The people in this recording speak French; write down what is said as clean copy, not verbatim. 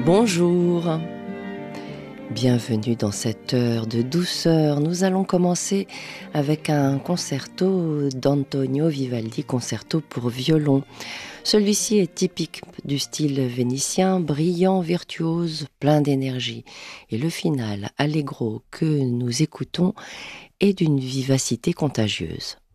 Bonjour, bienvenue dans cette heure de douceur. Nous allons commencer avec un concerto d'Antonio Vivaldi, concerto pour violon. Celui-ci est typique du style vénitien, brillant, virtuose, plein d'énergie. Et le final, allegro, que nous écoutons, est d'une vivacité contagieuse.